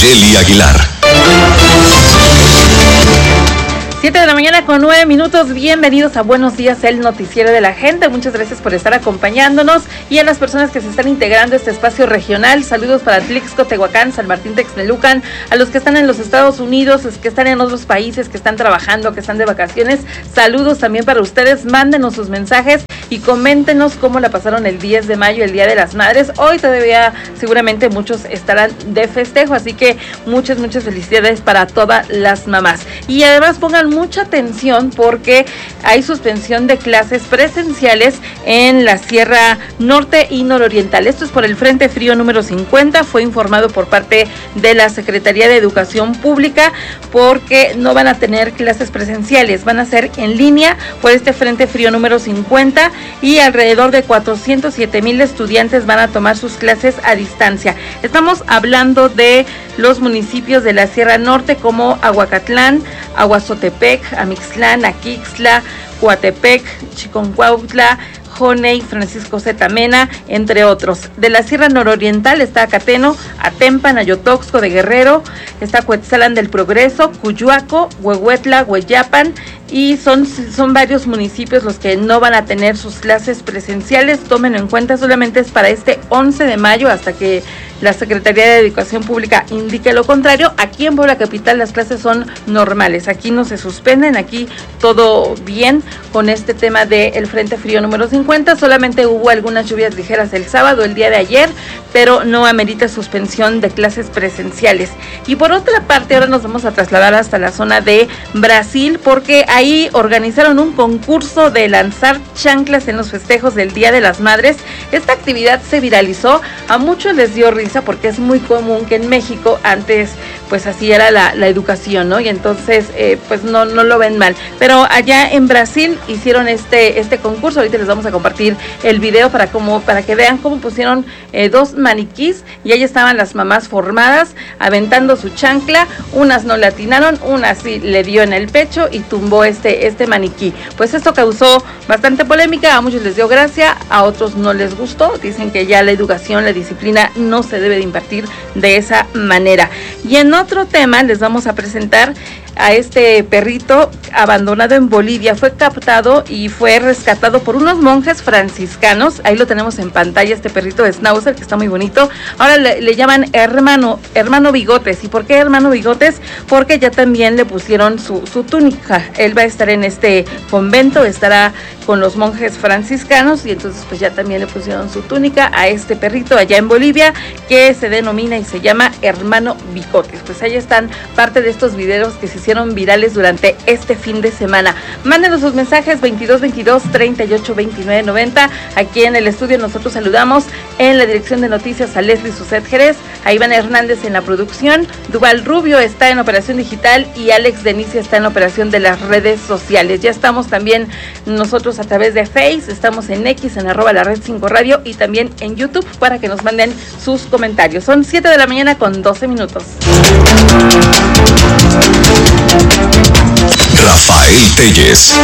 Nayeli Aguilar. 7:09 a.m. Bienvenidos a Buenos Días, el noticiero de la gente. Muchas gracias por estar acompañándonos y a las personas que se están integrando a este espacio regional. Saludos para Tlixco, Tehuacán, San Martín, Texmelucan, a los que están en los Estados Unidos, los que están en otros países, que están trabajando, que están de vacaciones. Saludos también para ustedes. Mándenos sus mensajes y coméntenos cómo la pasaron el 10 de mayo, el Día de las Madres. Hoy todavía seguramente muchos estarán de festejo, así que muchas felicidades para todas las mamás. Y además pongan mucha atención porque hay suspensión de clases presenciales en la Sierra Norte y Nororiental. Esto es por el Frente Frío número 50. Fue informado por parte de la Secretaría de Educación Pública porque no van a tener clases presenciales, van a ser en línea por este Frente Frío número 50 y alrededor de 407,000 estudiantes van a tomar sus clases a distancia. Estamos hablando de los municipios de la Sierra Norte como Aguacatlán, Aguazotepec, Amixtlán, Aquixtla, Coatepec, Chiconcuautla, Joney, Francisco Z. Mena, entre otros. De la Sierra Nororiental está Acateno, Atempan, Ayotoxco de Guerrero, está Cuetzalan del Progreso, Cuyuaco, Huehuetla, Hueyapan, y son varios municipios los que no van a tener sus clases presenciales. Tómenlo en cuenta, solamente es para este 11 de mayo hasta que la Secretaría de Educación Pública indique lo contrario. Aquí en Puebla Capital las clases son normales, aquí no se suspenden, aquí todo bien con este tema del Frente Frío número 50. Solamente hubo algunas lluvias ligeras el sábado, el día de ayer, pero no amerita suspensión de clases presenciales. Y por otra parte, ahora nos vamos a trasladar hasta la zona de Brasil porque ahí organizaron un concurso de lanzar chanclas en los festejos del Día de las Madres. Esta actividad se viralizó, a muchos les dio risa porque es muy común que en México antes pues así era la educación, ¿no? Y entonces pues no lo ven mal, pero allá en Brasil hicieron este concurso. Ahorita les vamos a compartir el video para que vean cómo pusieron dos maniquís y ahí estaban las mamás formadas aventando su chancla. Unas no le atinaron, una sí le dio en el pecho y tumbó este maniquí. Pues esto causó bastante polémica, a muchos les dio gracia, a otros no les gustó, dicen que ya la educación, la disciplina no se debe de impartir de esa manera. Y en otro tema les vamos a presentar a este perrito abandonado en Bolivia. Fue captado y fue rescatado por unos monjes franciscanos. Ahí lo tenemos en pantalla, este perrito de Schnauzer, que está muy bonito. Ahora le llaman hermano Bigotes. ¿Y por qué hermano Bigotes? Porque ya también le pusieron su túnica. Él va a estar en este convento, estará con los monjes franciscanos y entonces pues ya también le pusieron su túnica a este perrito allá en Bolivia, que se denomina y se llama hermano Bigotes. Pues ahí están parte de estos videos que se hicieron virales durante este fin de semana. Mándenos sus mensajes 2222-382990. Aquí en el estudio nosotros saludamos en la dirección de noticias a Leslie Suset Jerez, a Iván Hernández en la producción, Duval Rubio está en operación digital y Alex Denicia está en operación de las redes sociales. Ya estamos también nosotros a través de Face, estamos en X, en @lared5 radio y también en YouTube para que nos manden sus comentarios. Son 7:12 a.m. Rafael Telles.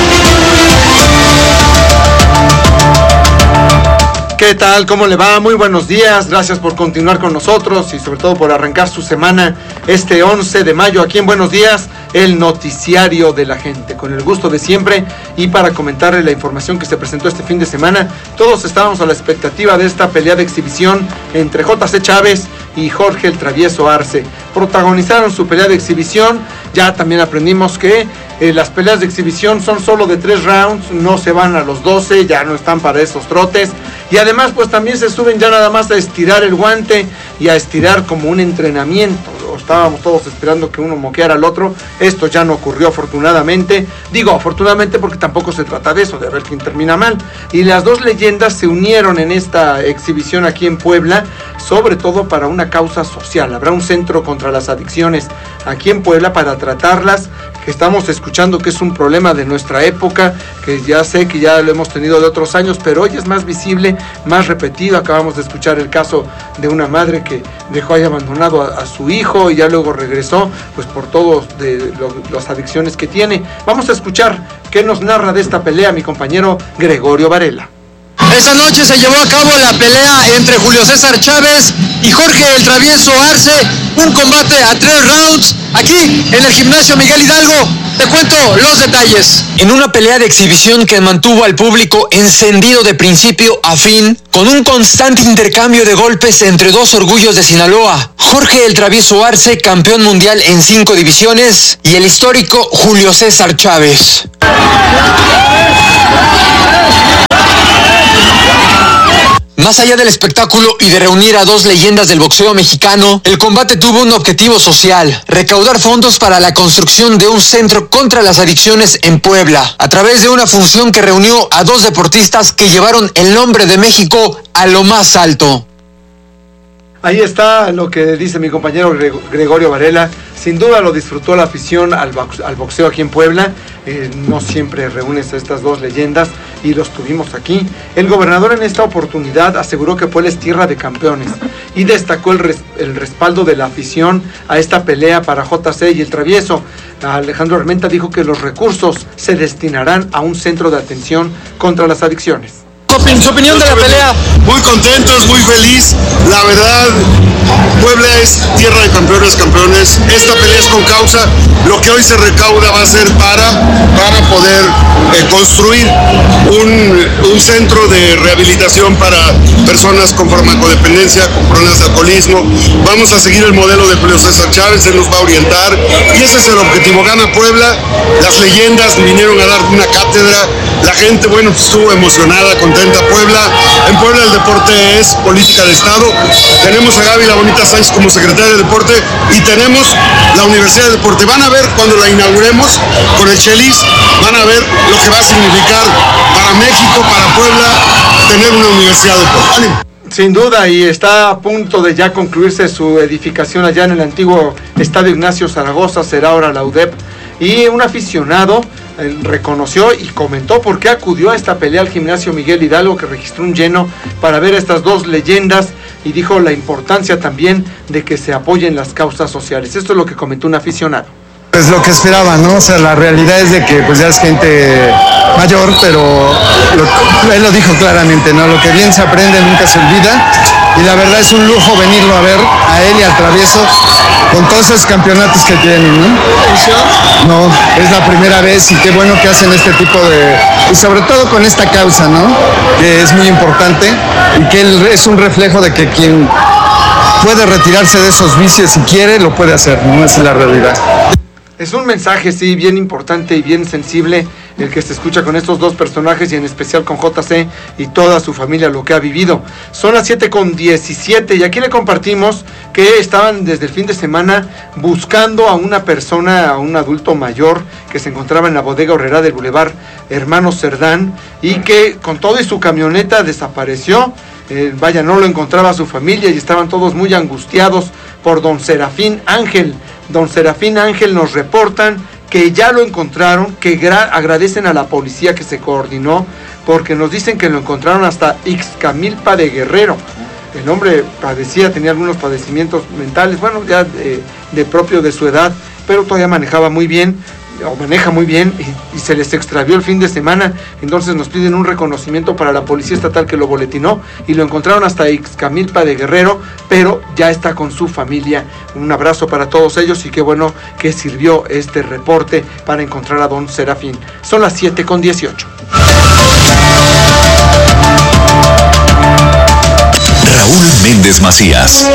¿Qué tal? ¿Cómo le va? Muy buenos días, gracias por continuar con nosotros y sobre todo por arrancar su semana este 11 de mayo aquí en Buenos Días, el noticiario de la gente, con el gusto de siempre y para comentarle la información que se presentó este fin de semana. Todos estábamos a la expectativa de esta pelea de exhibición entre J.C. Chávez y Jorge el Travieso Arce. Protagonizaron su pelea de exhibición, ya también aprendimos que las peleas de exhibición son solo de 3 rounds, no se van a los 12, ya no están para esos trotes. Y además pues también se suben ya nada más a estirar el guante y a estirar como un entrenamiento. Estábamos todos esperando que uno moqueara al otro. Esto ya no ocurrió afortunadamente. Digo afortunadamente porque tampoco se trata de eso, de ver quién termina mal. Y las dos leyendas se unieron en esta exhibición aquí en Puebla, sobre todo para una causa social. Habrá un centro contra las adicciones aquí en Puebla para tratarlas, que estamos escuchando que es un problema de nuestra época, que ya sé que ya lo hemos tenido de otros años, pero hoy es más visible, más repetido. Acabamos de escuchar el caso de una madre que dejó ahí abandonado a su hijo y ya luego regresó, pues por todas las adicciones que tiene. Vamos a escuchar qué nos narra de esta pelea mi compañero Gregorio Varela. Esta noche se llevó a cabo la pelea entre Julio César Chávez y Jorge el Travieso Arce, un combate a 3 rounds aquí en el gimnasio Miguel Hidalgo. Te cuento los detalles. En una pelea de exhibición que mantuvo al público encendido de principio a fin, con un constante intercambio de golpes entre dos orgullos de Sinaloa, Jorge el Travieso Arce, campeón mundial en 5 divisiones, y el histórico Julio César Chávez. Más allá del espectáculo y de reunir a dos leyendas del boxeo mexicano, el combate tuvo un objetivo social: recaudar fondos para la construcción de un centro contra las adicciones en Puebla, a través de una función que reunió a dos deportistas que llevaron el nombre de México a lo más alto. Ahí está lo que dice mi compañero Gregorio Varela. Sin duda lo disfrutó la afición al boxeo aquí en Puebla. No siempre reúnes a estas dos leyendas y los tuvimos aquí. El gobernador en esta oportunidad aseguró que Puebla es tierra de campeones y destacó el respaldo de la afición a esta pelea para JC y el Travieso. Alejandro Armenta dijo que los recursos se destinarán a un centro de atención contra las adicciones. Su opinión de la pelea. Muy contentos, muy feliz. La verdad, Puebla es tierra de campeones. Esta pelea es con causa. Lo que hoy se recauda va a ser para poder construir un centro de rehabilitación para personas con farmacodependencia, con problemas de alcoholismo. Vamos a seguir el modelo de Julio César Chávez, él nos va a orientar y ese es el objetivo. Gana Puebla, las leyendas vinieron a dar una cátedra, la gente, bueno, estuvo emocionada, contenta. En Puebla el deporte es política de Estado. Tenemos a Gaby La Bonita Sánchez como secretaria de Deporte y tenemos la Universidad de Deporte. Van a ver cuando la inauguremos con el Chelis, van a ver lo que va a significar para México, para Puebla, tener una universidad de deporte. Sin duda, y está a punto de ya concluirse su edificación allá en el antiguo Estadio Ignacio Zaragoza, será ahora la UDEP. Y un aficionado reconoció y comentó por qué acudió a esta pelea al gimnasio Miguel Hidalgo, que registró un lleno para ver a estas dos leyendas, y dijo la importancia también de que se apoyen las causas sociales. Esto es lo que comentó un aficionado. Es lo que esperaba, ¿no? O sea, la realidad es de que pues ya es gente mayor, pero él lo dijo claramente, ¿no? Lo que bien se aprende nunca se olvida, y la verdad es un lujo venirlo a ver a él y al Travieso con todos esos campeonatos que tienen, ¿no? No, es la primera vez y qué bueno que hacen este tipo de... y sobre todo con esta causa, ¿no? Que es muy importante y que él es un reflejo de que quien puede retirarse de esos vicios si quiere, lo puede hacer, ¿no? Esa es la realidad. Es un mensaje, sí, bien importante y bien sensible el que se escucha con estos dos personajes y en especial con JC y toda su familia, lo que ha vivido. Son las 7:17 y aquí le compartimos que estaban desde el fin de semana buscando a una persona, a un adulto mayor que se encontraba en la bodega horrera del Boulevard Hermanos Cerdán y que con todo y su camioneta desapareció. No lo encontraba su familia y estaban todos muy angustiados por don Serafín Ángel. Don Serafín Ángel nos reportan que ya lo encontraron, que agradecen a la policía que se coordinó, porque nos dicen que lo encontraron hasta Ixcamilpa de Guerrero. El hombre tenía algunos padecimientos mentales, bueno, ya de propio de su edad, pero todavía maneja muy bien, y se les extravió el fin de semana. Entonces nos piden un reconocimiento para la policía estatal que lo boletinó y lo encontraron hasta Ixcamilpa de Guerrero, pero ya está con su familia. Un abrazo para todos ellos y qué bueno que sirvió este reporte para encontrar a don Serafín. Son las 7:18. Raúl Méndez Macías.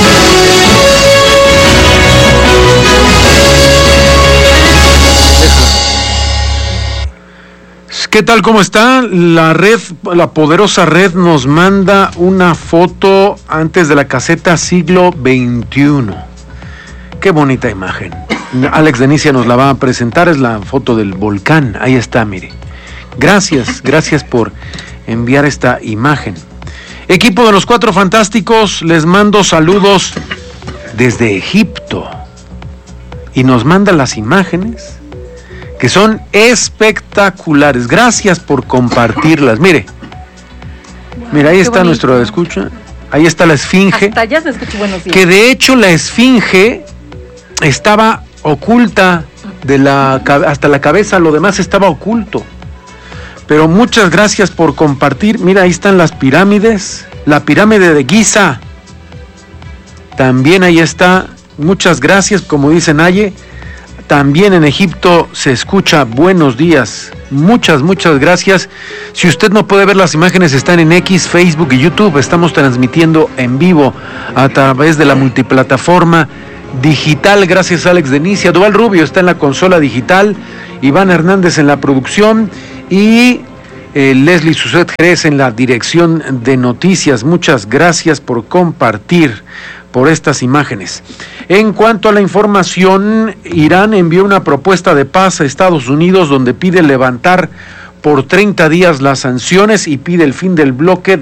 ¿Qué tal? ¿Cómo está? La poderosa red nos manda una foto antes de la caseta siglo XXI. Qué bonita imagen. Alex Denicia nos la va a presentar, es la foto del volcán. Ahí está, mire. Gracias por enviar esta imagen. Equipo de los Cuatro Fantásticos, les mando saludos desde Egipto. Y nos manda las imágenes que son espectaculares. Gracias por compartirlas. Mire, ahí está bonito. Nuestro escucha. Ahí está la esfinge. Hasta allá se escucha, buenos días. Que de hecho la esfinge estaba oculta hasta la cabeza, lo demás estaba oculto. Pero muchas gracias por compartir. Mira, ahí están las pirámides. La pirámide de Giza. También ahí está. muchas gracias, como dice Naye. También en Egipto se escucha buenos días. Muchas gracias. Si usted no puede ver las imágenes, están en X, Facebook y YouTube. Estamos transmitiendo en vivo a través de la multiplataforma digital. Gracias, Alex Denicia. Duval Rubio está en la consola digital. Iván Hernández en la producción. Y Leslie Suset Jerez en la dirección de noticias. Muchas gracias por compartir por estas imágenes. En cuanto a la información, Irán envió una propuesta de paz a Estados Unidos donde pide levantar por 30 días las sanciones y pide el fin del bloqueo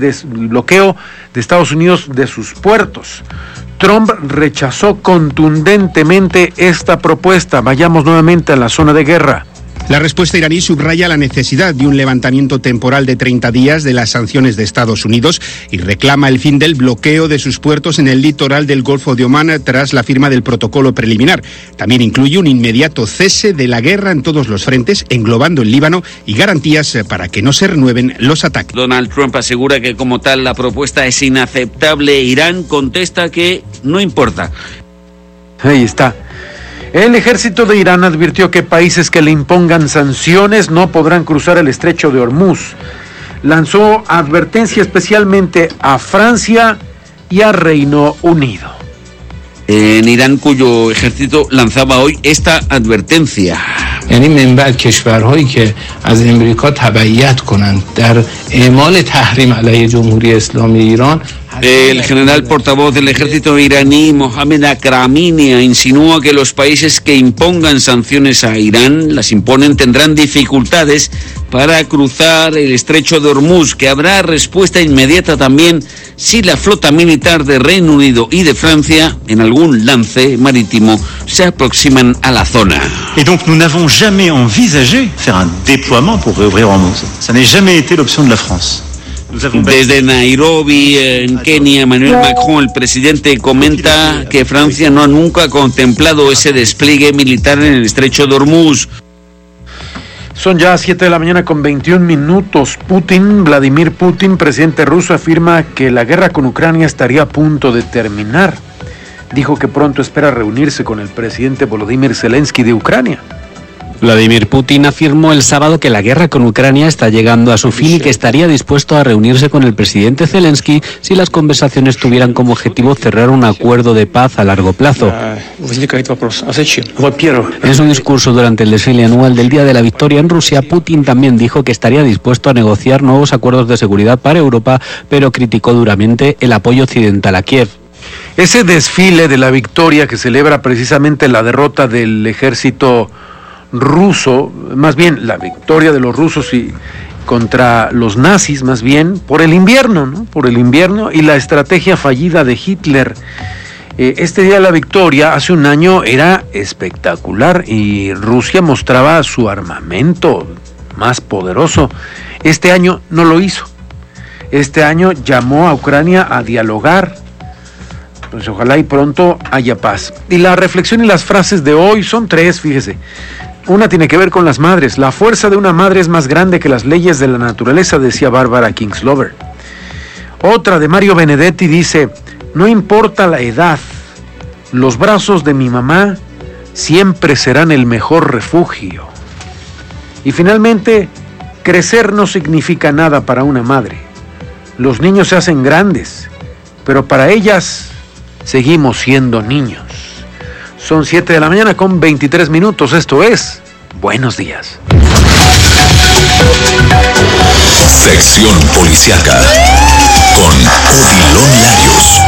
de Estados Unidos de sus puertos. Trump rechazó contundentemente esta propuesta. Vayamos nuevamente a la zona de guerra. La respuesta iraní subraya la necesidad de un levantamiento temporal de 30 días de las sanciones de Estados Unidos y reclama el fin del bloqueo de sus puertos en el litoral del Golfo de Omán tras la firma del protocolo preliminar. También incluye un inmediato cese de la guerra en todos los frentes, englobando el Líbano, y garantías para que no se renueven los ataques. Donald Trump asegura que como tal la propuesta es inaceptable. Irán contesta que no importa. Ahí está. El ejército de Irán advirtió que países que le impongan sanciones no podrán cruzar el estrecho de Hormuz. Lanzó advertencia especialmente a Francia y a Reino Unido. En Irán, cuyo ejército lanzaba hoy esta advertencia. یعنی من بعد کشورهایی که از امریکا تبعیت کنند در اعمال تحریم علیه جمهوری اسلامی ایران. El general portavoz del ejército iraní, Mohammad Akramini, insinúa que los países que impongan sanciones a Irán, las imponen, tendrán dificultades para cruzar el estrecho de Hormuz, que habrá respuesta inmediata también si la flota militar de Reino Unido y de Francia, en algún lance marítimo, se aproximan a la zona. Et donc nous n'avons jamais envisagé faire un déploiement pour réouvrir Hormuz. Ça n'a jamais été l'option de la France. Desde Nairobi, en Kenia, Emmanuel Macron, el presidente, comenta que Francia no ha nunca contemplado ese despliegue militar en el estrecho de Hormuz. Son ya 7 de la mañana con 21 minutos. Vladimir Putin, presidente ruso, afirma que la guerra con Ucrania estaría a punto de terminar. Dijo que pronto espera reunirse con el presidente Volodymyr Zelensky de Ucrania. Vladimir Putin afirmó el sábado que la guerra con Ucrania está llegando a su fin y que estaría dispuesto a reunirse con el presidente Zelensky si las conversaciones tuvieran como objetivo cerrar un acuerdo de paz a largo plazo. En su discurso durante el desfile anual del Día de la Victoria en Rusia, Putin también dijo que estaría dispuesto a negociar nuevos acuerdos de seguridad para Europa, pero criticó duramente el apoyo occidental a Kiev. Ese desfile de la victoria que celebra precisamente la derrota del ejército ruso, más bien la victoria de los rusos y contra los nazis, más bien por el invierno, ¿no? Por el invierno y la estrategia fallida de Hitler. Este día de la victoria hace un año era espectacular y Rusia mostraba su armamento más poderoso. Este año no lo hizo. Este año llamó a Ucrania a dialogar. Pues ojalá y pronto haya paz. Y la reflexión y las frases de hoy son 3, fíjese. Una tiene que ver con las madres. La fuerza de una madre es más grande que las leyes de la naturaleza, decía Bárbara Kingslover. Otra de Mario Benedetti dice: no importa la edad, los brazos de mi mamá siempre serán el mejor refugio. Y finalmente, crecer no significa nada para una madre. Los niños se hacen grandes, pero para ellas seguimos siendo niños. Son 7 de la mañana con 23 minutos. Esto es Buenos Días. Sección Policiaca con Odilon Larios.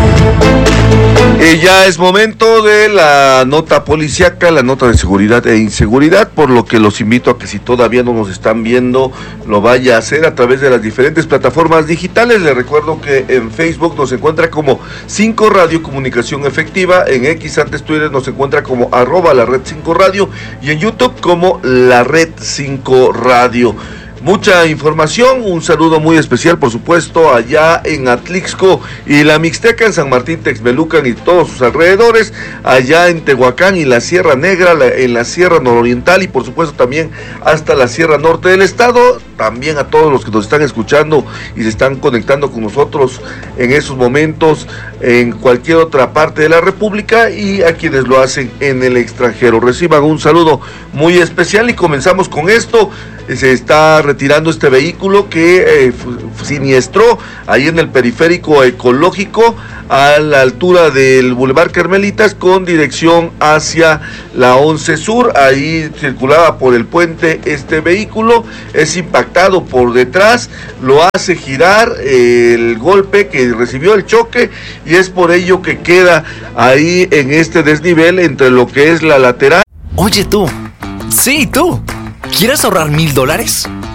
Ya es momento de la nota policiaca, la nota de seguridad e inseguridad, por lo que los invito a que si todavía no nos están viendo, lo vaya a hacer a través de las diferentes plataformas digitales. Les recuerdo que en Facebook nos encuentra como 5 Radio Comunicación Efectiva, en X, antes Twitter, nos encuentra como @la red 5 Radio y en YouTube como la red 5 Radio. Mucha información, un saludo muy especial por supuesto allá en Atlixco y la Mixteca, en San Martín Texmelucan y todos sus alrededores, allá en Tehuacán y la Sierra Negra, en la Sierra Nororiental y por supuesto también hasta la Sierra Norte del estado. también a todos los que nos están escuchando y se están conectando con nosotros en esos momentos en cualquier otra parte de la República y a quienes lo hacen en el extranjero. Reciban un saludo muy especial y comenzamos con esto. Se está retirando este vehículo que siniestró ahí en el periférico ecológico a la altura del Boulevard Carmelitas con dirección hacia la 11 Sur. Ahí circulaba por el puente este vehículo, es impactado por detrás, lo hace girar el golpe que recibió, el choque, y es por ello que queda ahí en este desnivel entre lo que es la lateral. Oye tú, sí tú, ¿quieres ahorrar $1,000?